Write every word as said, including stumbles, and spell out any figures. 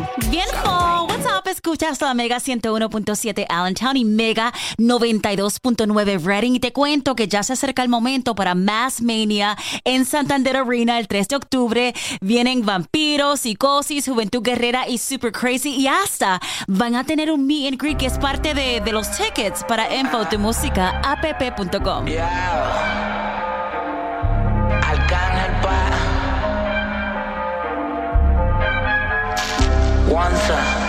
Bien, Paul. What's up? Escuchas la Mega ciento uno punto siete Allentown y Mega noventa y dos punto nueve Reading. Y te cuento que ya se acerca el momento para Mass Mania en Santander Arena el tres de octubre. Vienen Vampiros, Psicosis, Juventud Guerrera y Super Crazy. Y hasta van a tener un meet and greet que es parte de, de los tickets. Para info, tu música, app punto com. Yeah.